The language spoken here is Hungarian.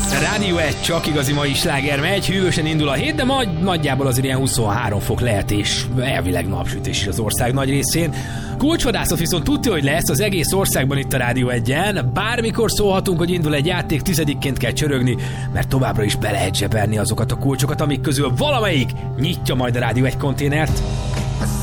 Rádió 1 csak igazi mai sláger megy, hűvösen indul a hét, de nagyjából azért ilyen 23 fok lehet, és elvileg napsütés is az ország nagy részén. Kulcsvadászat viszont tudja, hogy lesz az egész országban itt a Rádió 1-en. Bármikor szólhatunk, hogy indul egy játék, 10-ként kell csörögni, mert továbbra is be lehet zsebelni azokat a kulcsokat, amik közül valamelyik nyitja majd a Rádió 1 konténert.